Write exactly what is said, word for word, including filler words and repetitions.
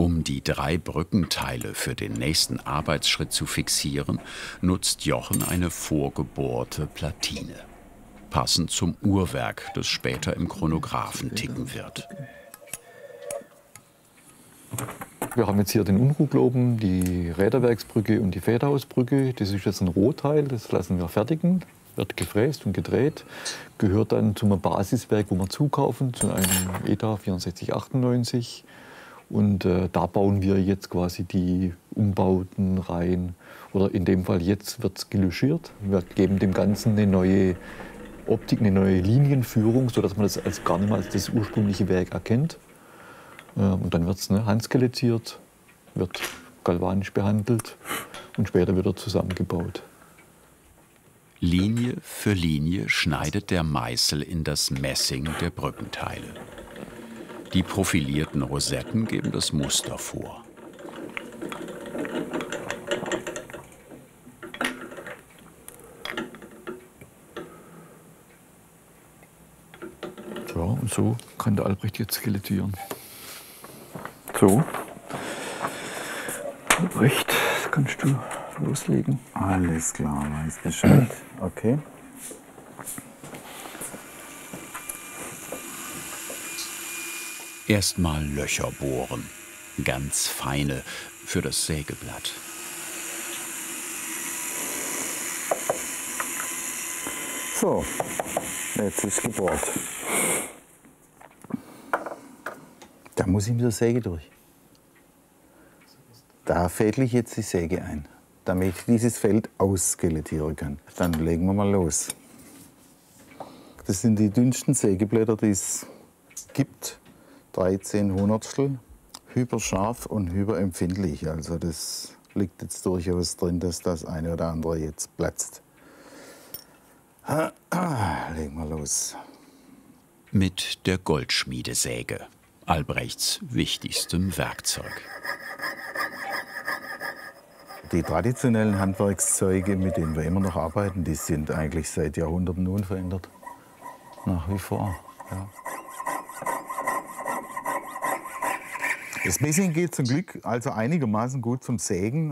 Um die drei Brückenteile für den nächsten Arbeitsschritt zu fixieren, nutzt Jochen eine vorgebohrte Platine. Passend zum Uhrwerk, das später im Chronographen ticken wird. Wir haben jetzt hier den Unruhgloben, die Räderwerksbrücke und die Federhausbrücke. Das ist jetzt ein Rohteil, das lassen wir fertigen, wird gefräst und gedreht. Gehört dann zum Basiswerk, wo wir zukaufen, zu einem E T A vierundsechzig achtundneunzig. Und äh, da bauen wir jetzt quasi die Umbauten rein. Oder in dem Fall jetzt wird es gelöschiert. Wir geben dem Ganzen eine neue Optik, eine neue Linienführung, sodass man das als gar nicht mehr als das ursprüngliche Werk erkennt. Und dann wird es ne, handskelettiert, wird galvanisch behandelt und später wieder zusammengebaut. Linie für Linie schneidet der Meißel in das Messing der Brückenteile. Die profilierten Rosetten geben das Muster vor. Ja, und so kann der Albrecht jetzt skelettieren. So. Albrecht, kannst du loslegen? Alles klar, weiß Bescheid. Okay. Erstmal Löcher bohren, ganz feine für das Sägeblatt. So, jetzt ist gebohrt. Da muss ich mit der Säge durch. Da fädle ich jetzt die Säge ein, damit ich dieses Feld ausskelettieren kann. Dann legen wir mal los. Das sind die dünnsten Sägeblätter, die es gibt. dreizehn Hundertstel, hyperscharf und hyperempfindlich. Also das liegt jetzt durchaus drin, dass das eine oder andere jetzt platzt. Legen wir los. Mit der Goldschmiedesäge, Albrechts wichtigstem Werkzeug. Die traditionellen Handwerkszeuge, mit denen wir immer noch arbeiten, die sind eigentlich seit Jahrhunderten unverändert. Nach wie vor. Ja. Das Messing geht zum Glück also einigermaßen gut zum Sägen.